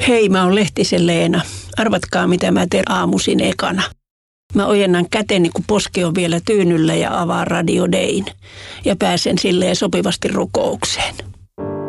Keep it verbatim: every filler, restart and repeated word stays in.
Hei, mä oon Lehtisen Leena. Arvatkaa, mitä mä teen aamuisin ekana. Mä ojennan käteni, kun poske on vielä tyynyllä ja avaan Radio Dayn. Ja pääsen silleen sopivasti rukoukseen.